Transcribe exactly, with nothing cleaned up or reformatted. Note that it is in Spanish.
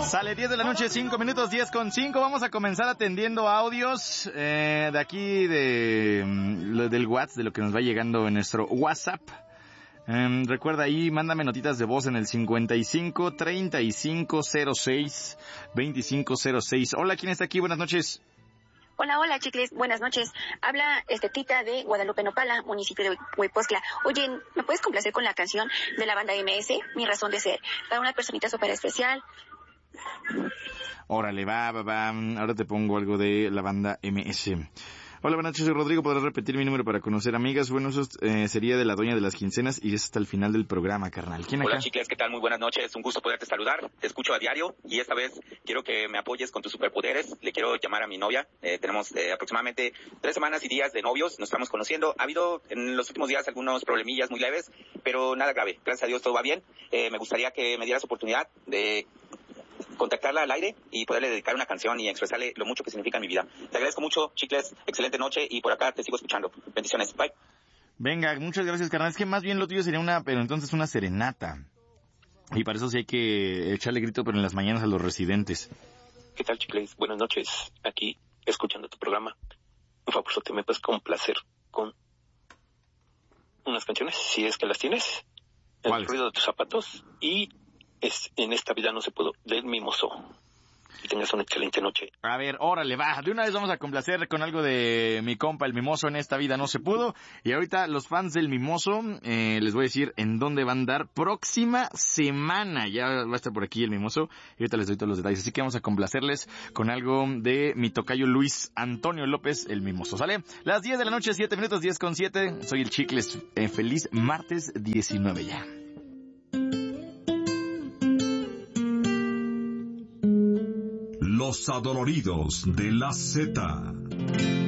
Sale diez de la noche, cinco minutos, diez con cinco. Vamos a comenzar atendiendo audios eh, de aquí de mm, del WhatsApp, de lo que nos va llegando en nuestro WhatsApp. Um, recuerda ahí, mándame notitas de voz en el cincuenta y cinco, treinta y cinco, cero seis, veinticinco cero seis. Hola, ¿quién está aquí? Buenas noches. Hola, hola, chicles, buenas noches. Habla este Tita de Guadalupe Nopala, municipio de Huepoztla. Oye, ¿me puedes complacer con la canción de la banda M S, Mi Razón de Ser? Para una personita súper especial. Órale, va, va, va. Ahora te pongo algo de la banda M S. Hola, buenas noches, soy Rodrigo. ¿Podrás repetir mi número para conocer amigas? Bueno, eso eh, sería de la doña de las quincenas y es hasta el final del programa, carnal. ¿Quién acá? Hola, chicles, ¿qué tal? Muy buenas noches. Un gusto poderte saludar. Te escucho a diario y esta vez quiero que me apoyes con tus superpoderes. Le quiero llamar a mi novia. Eh, tenemos eh, aproximadamente tres semanas y días de novios. Nos estamos conociendo. Ha habido en los últimos días algunos problemillas muy leves, pero nada grave. Gracias a Dios todo va bien. Eh, me gustaría que me dieras oportunidad de contactarla al aire y poderle dedicar una canción y expresarle lo mucho que significa en mi vida. Te agradezco mucho, chicles, excelente noche y por acá te sigo escuchando. Bendiciones, bye. Venga, muchas gracias, carnal. Es que más bien lo tuyo sería una, pero entonces una serenata. Y para eso sí hay que echarle grito, pero en las mañanas a los residentes. ¿Qué tal, chicles? Buenas noches, aquí escuchando tu programa. Por favor, ¿te me puedes complacer con unas canciones, si es que las tienes? El ¿Cuáles? ruido de tus zapatos y es En esta vida no se pudo, del Mimoso. Y tengas una excelente noche. A ver, órale, va. De una vez vamos a complacer con algo de mi compa, el Mimoso. En esta vida no se pudo. Y ahorita los fans del Mimoso, eh, les voy a decir en dónde van a dar próxima semana. Ya va a estar por aquí el Mimoso. Y ahorita les doy todos los detalles. Así que vamos a complacerles con algo de mi tocayo Luis Antonio López, el Mimoso. ¿Sale? Las diez de la noche, siete minutos, diez con siete. Soy el Chicles. Eh, feliz martes diecinueve ya. Los adoloridos de la Z.